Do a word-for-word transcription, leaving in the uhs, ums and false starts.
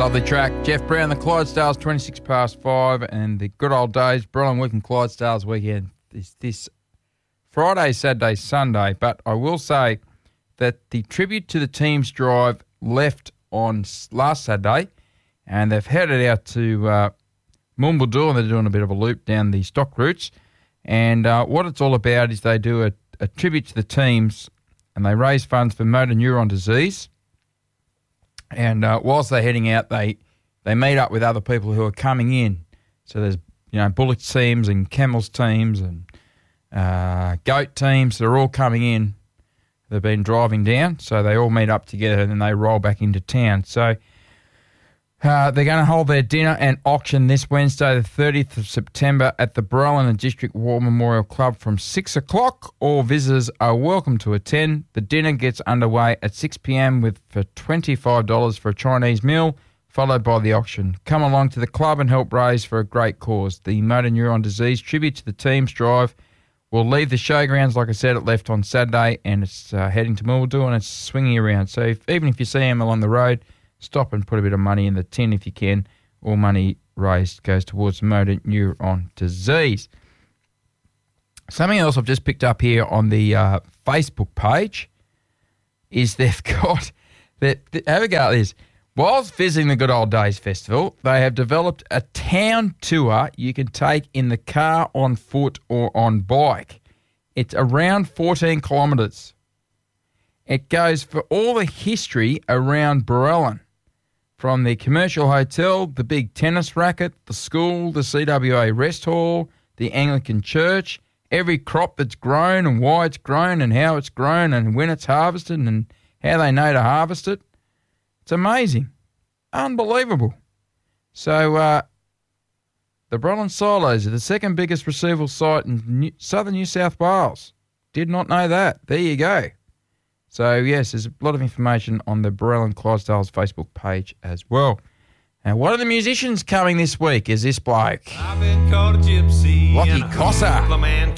Lovely track. Jeff Brown, the Clydesdales, twenty-six past five, and the good old days, Berylyn Weekend Clydesdales weekend is this Friday, Saturday, Sunday. But I will say that the tribute to the team's drive left on last Saturday, and they've headed out to uh, Mumbaldur, and they're doing a bit of a loop down the stock routes. And uh, what it's all about is they do a, a tribute to the teams, and they raise funds for motor neuron disease. And uh, whilst they're heading out, they they meet up with other people who are coming in. So there's, you know, bullock teams and camels teams and uh, goat teams. They're all coming in. They've been driving down, so they all meet up together and then they roll back into town. So uh, they're going to hold their dinner and auction this Wednesday, the thirtieth of September, at the Berylyn and District War Memorial Club from six o'clock. All visitors are welcome to attend. The dinner gets underway at six p.m. with for twenty-five dollars for a Chinese meal, followed by the auction. Come along to the club and help raise for a great cause. The motor neuron disease tribute to the team's drive will leave the showgrounds, like I said, it left on Saturday, and it's uh, heading to Mumbaldur, and it's swinging around. So if, even if you see them along the road, stop and put a bit of money in the tin if you can. All money raised goes towards motor neuron disease. Something else I've just picked up here on the uh, Facebook page is they've got, that. Have a go at this. Whilst visiting the Good Old Days Festival, they have developed a town tour you can take in the car, on foot or on bike. It's around fourteen kilometres. It goes for all the history around Berylyn, from the commercial hotel, the big tennis racket, the school, the C W A rest hall, the Anglican church, every crop that's grown and why it's grown and how it's grown and when it's harvested and how they know to harvest it. It's amazing. Unbelievable. So uh, the Berylyn Silos are the second biggest receival site in New- southern New South Wales. Did not know that. There you go. So, yes, there's a lot of information on the Berylyn Clydesdales Facebook page as well. Now, what are the musicians coming this week? Is this bloke? I've been called a gypsy, Lockie Cossa.